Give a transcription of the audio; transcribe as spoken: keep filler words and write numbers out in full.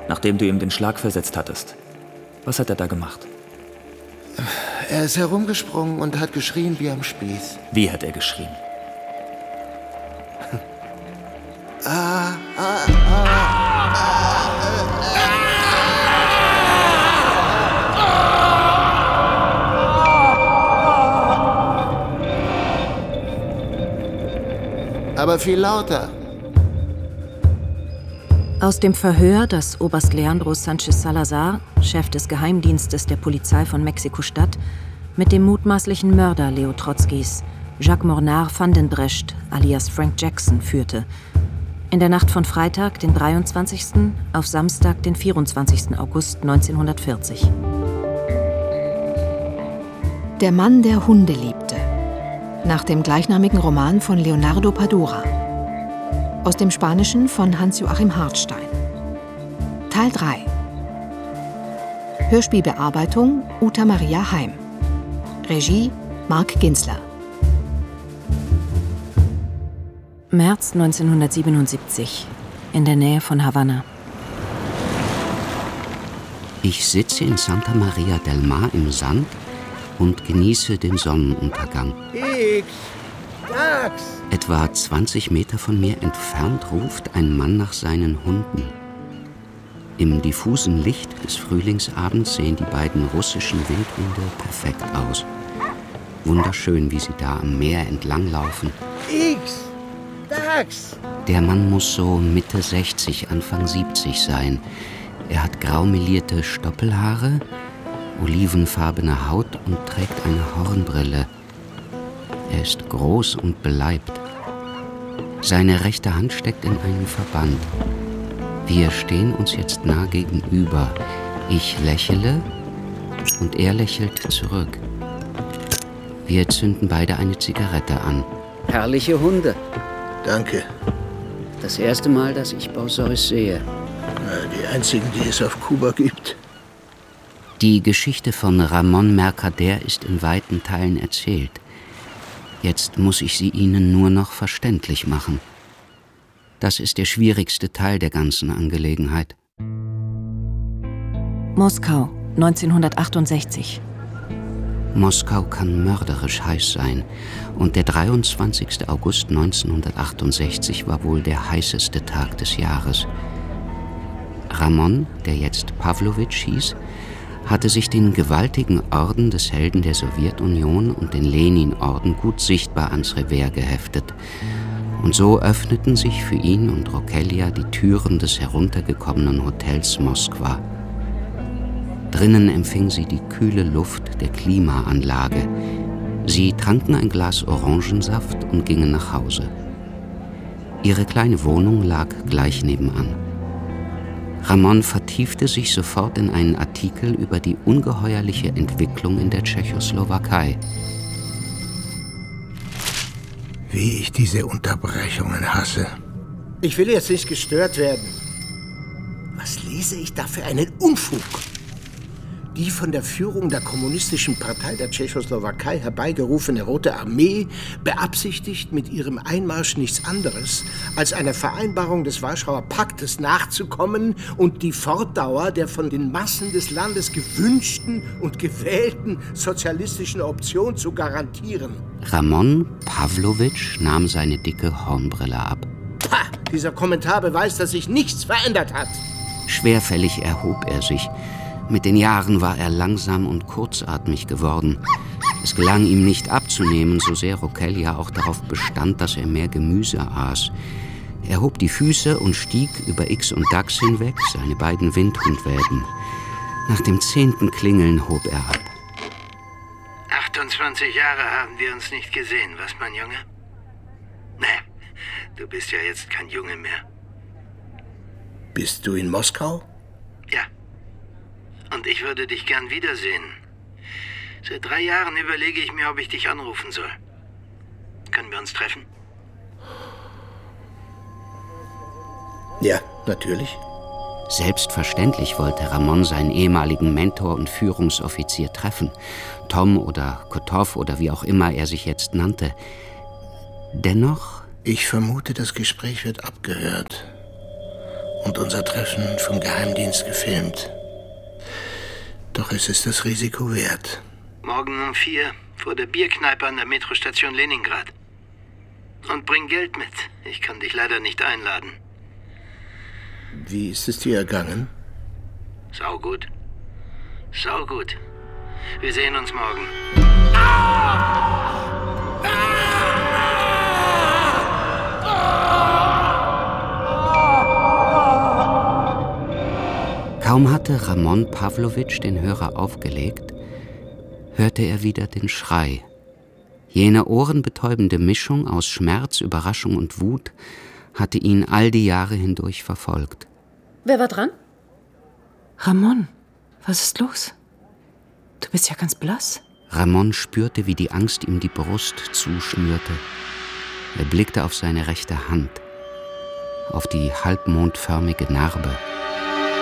nachdem du ihm den Schlag versetzt hattest. Was hat er da gemacht? Er ist herumgesprungen und hat geschrien wie am Spieß. Wie hat er geschrien? ah, ah, ah, ah. Aber viel lauter. Aus dem Verhör, das Oberst Leandro Sanchez Salazar, Chef des Geheimdienstes der Polizei von Mexiko-Stadt, mit dem mutmaßlichen Mörder Leo Trotzkis, Jacques Mornard van den Brecht, alias Frank Jackson, führte. In der Nacht von Freitag, den dreiundzwanzigsten auf Samstag, den vierundzwanzigsten August neunzehnhundertvierzig. Der Mann, der Hunde liebte. Nach dem gleichnamigen Roman von Leonardo Padura. Aus dem Spanischen von Hans-Joachim Hartstein. Teil drei. Hörspielbearbeitung Uta Maria Heim. Regie Marc Ginzler. März neunzehnhundertsiebenundsiebzig, in der Nähe von Havanna. Ich sitze in Santa Maria del Mar im Sand und genieße den Sonnenuntergang. X, Dax. Etwa zwanzig Meter von mir entfernt ruft ein Mann nach seinen Hunden. Im diffusen Licht des Frühlingsabends sehen die beiden russischen Wildhunde perfekt aus. Wunderschön, wie sie da am Meer entlanglaufen. X, Dax. Der Mann muss so Mitte sechzig, Anfang siebzig sein. Er hat graumelierte Stoppelhaare, olivenfarbene Haut und trägt eine Hornbrille. Er ist groß und beleibt. Seine rechte Hand steckt in einem Verband. Wir stehen uns jetzt nah gegenüber. Ich lächle und er lächelt zurück. Wir zünden beide eine Zigarette an. Herrliche Hunde. Danke. Das erste Mal, dass ich Bauseus sehe. Die einzigen, die es auf Kuba gibt. Die Geschichte von Ramón Mercader ist in weiten Teilen erzählt. Jetzt muss ich sie Ihnen nur noch verständlich machen. Das ist der schwierigste Teil der ganzen Angelegenheit. Moskau, neunzehnhundertachtundsechzig. Moskau kann mörderisch heiß sein. Und der dreiundzwanzigste August neunzehnhundertachtundsechzig war wohl der heißeste Tag des Jahres. Ramón, der jetzt Pawlowitsch hieß, hatte sich den gewaltigen Orden des Helden der Sowjetunion und den Lenin-Orden gut sichtbar ans Revers geheftet. Und so öffneten sich für ihn und Rokelia die Türen des heruntergekommenen Hotels Moskwa. Drinnen empfing sie die kühle Luft der Klimaanlage. Sie tranken ein Glas Orangensaft und gingen nach Hause. Ihre kleine Wohnung lag gleich nebenan. Ramón vertiefte sich sofort in einen Artikel über die ungeheuerliche Entwicklung in der Tschechoslowakei. Wie ich diese Unterbrechungen hasse. Ich will jetzt nicht gestört werden. Was lese ich da für einen Unfug? Die von der Führung der Kommunistischen Partei der Tschechoslowakei herbeigerufene Rote Armee beabsichtigt mit ihrem Einmarsch nichts anderes, als einer Vereinbarung des Warschauer Paktes nachzukommen und die Fortdauer der von den Massen des Landes gewünschten und gewählten sozialistischen Option zu garantieren. Ramón Pawlowitsch nahm seine dicke Hornbrille ab. Pah, dieser Kommentar beweist, dass sich nichts verändert hat. Schwerfällig erhob er sich. Mit den Jahren war er langsam und kurzatmig geworden. Es gelang ihm nicht abzunehmen, so sehr Rokelia auch darauf bestand, dass er mehr Gemüse aß. Er hob die Füße und stieg über X und Dax hinweg, seine beiden Windhundwelpen. Nach dem zehnten Klingeln hob er ab. achtundzwanzig Jahre haben wir uns nicht gesehen, was, mein Junge? Nee, du bist ja jetzt kein Junge mehr. Bist du in Moskau? Ja. Und ich würde dich gern wiedersehen. Seit drei Jahren überlege ich mir, ob ich dich anrufen soll. Können wir uns treffen? Ja, natürlich. Selbstverständlich wollte Ramón seinen ehemaligen Mentor und Führungsoffizier treffen. Tom oder Kotov oder wie auch immer er sich jetzt nannte. Dennoch... Ich vermute, das Gespräch wird abgehört. Und wird unser Treffen vom Geheimdienst gefilmt. Doch es ist das Risiko wert. Morgen um vier vor der Bierkneipe an der Metrostation Leningrad. Und bring Geld mit. Ich kann dich leider nicht einladen. Wie ist es dir ergangen? Saugut. Saugut. Wir sehen uns morgen. Kaum hatte Ramon Pawlowitsch den Hörer aufgelegt, hörte er wieder den Schrei. Jene ohrenbetäubende Mischung aus Schmerz, Überraschung und Wut hatte ihn all die Jahre hindurch verfolgt. Wer war dran? Ramon, was ist los? Du bist ja ganz blass. Ramon spürte, wie die Angst ihm die Brust zuschnürte. Er blickte auf seine rechte Hand, auf die halbmondförmige Narbe.